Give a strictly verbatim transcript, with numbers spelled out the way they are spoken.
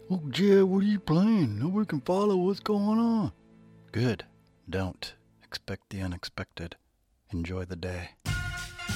Oh, Jed, what are you playing? Nobody can follow what's going on. Good. Don't. Expect the unexpected. Enjoy the day.